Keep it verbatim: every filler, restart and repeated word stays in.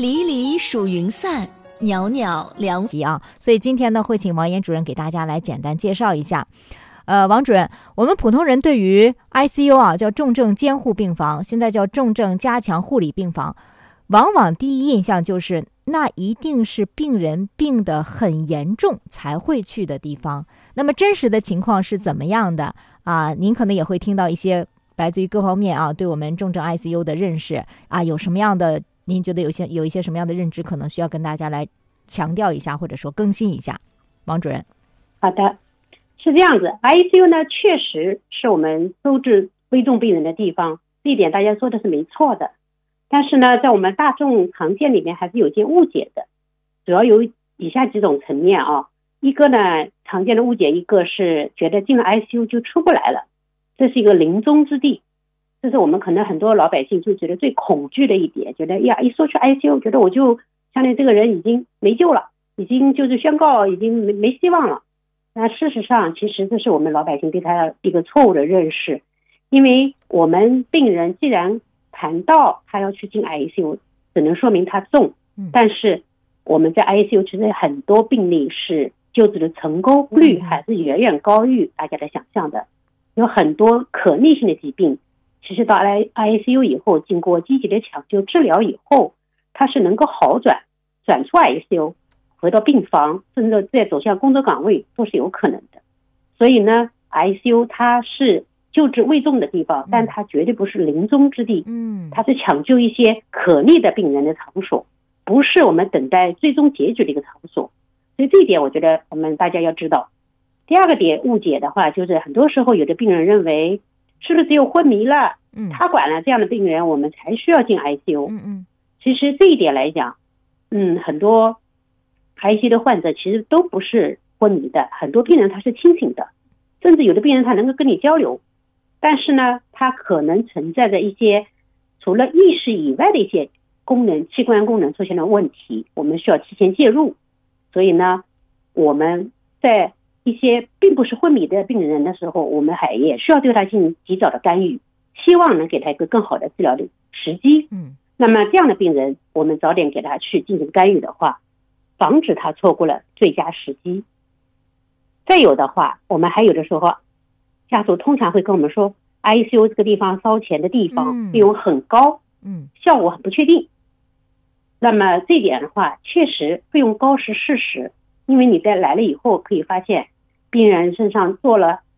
离离数云散，袅袅凉啊。所以今天呢，会请王岩主任给大家来简单介绍一下。呃，王主任，我们普通人对于 I C U 啊，叫重症监护病房，现在叫重症加强护理病房，往往第一印象就是那一定是病人病得很严重才会去的地方。那么真实的情况是怎么样的啊？您可能也会听到一些来自于各方面啊，对我们重症 I C U 的认识啊，有什么样的？您觉得有些有一些什么样的认知，可能需要跟大家来强调一下，或者说更新一下？王主任。 好的，是这样子 ，I C U 呢确实是我们收治危重病人的地方，这一点大家说的是没错的。但是呢，在我们大众常见里面还是有些误解的，主要有以下几种层面啊。一个呢，常见的误解，一个是觉得进了 I C U 就出不来了，这是一个临终之地，这是我们可能很多老百姓就觉得最恐惧的一点，觉得呀，一说去 I C U， 觉得我就相当于这个人已经没救了，已经就是宣告已经没没希望了。那事实上，其实这是我们老百姓对他一个错误的认识，因为我们病人既然谈到他要去进 I C U， 只能说明他重，但是我们在 I C U 其实很多病例是救治的成功率还是远远高于大家的想象的，有很多可逆性的疾病，其实到 I C U 以后，经过积极的抢救治疗以后，它是能够好转，转出 I C U， 回到病房，甚至再走向工作岗位都是有可能的。所以呢 ，I C U 它是救治危重的地方，但它绝对不是临终之地，它是抢救一些可逆的病人的场所，不是我们等待最终结局的一个场所。所以这一点我觉得我们大家要知道。第二个点误解的话，就是很多时候有的病人认为是不是只有昏迷了，他管了这样的病人我们才需要进 I C U。 嗯嗯， 其实这一点来讲，嗯，很多 I C U 的患者其实都不是昏迷的，很多病人他是清醒的，甚至有的病人他能够跟你交流，但是呢，他可能存在着一些除了意识以外的一些功能器官功能出现了问题，我们需要提前介入。所以呢，我们在一些并不是昏迷的病人的时候，我们还也需要对他进行及早的干预，希望能给他一个更好的治疗的时机。 嗯， 那么这样的病人，我们早点给他去进行干预的话，防止他错过了最佳时机。再有的话，我们还有的时候，家属通常会跟我们说 ，I C U 这个地方烧钱的地方费用很高， 嗯， 效果很不确定。那么这一点的话，确实费用高是事实，因为你在来了以后可以发现病人身上做了